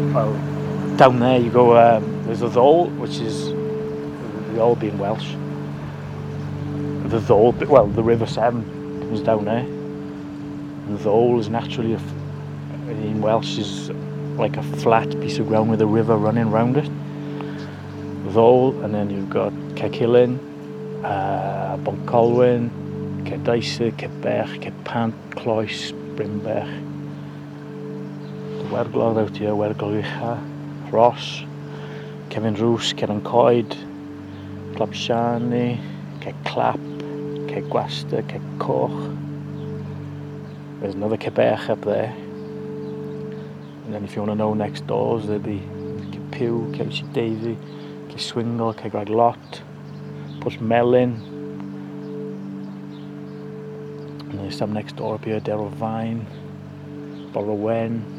Well, down there you go, there's the Ddole, which is, the Ddole being Welsh. The Ddole, well, the River Severn comes down there. And the Ddole is naturally, in Welsh, is like a flat piece of ground with a river running round it. The Ddole, and then you've got Cegilyn, Boncolwyn, Cerdeisyr, Cebech, Cepant, Cloes, Brimberg. The Werglodd out here, Werglodd Ucha, Ross, Kevin Roos, Keren Coed, Clopshani, Clap, Gwaster, Coch. There's another Cebech up there. And then if you want to know next doors, there'll be Cepew, Cewsig Davy, Swingle, Cegrag Lot, Pwll Melyn. And there's some next door up here, Derryl Vine, Borrowen,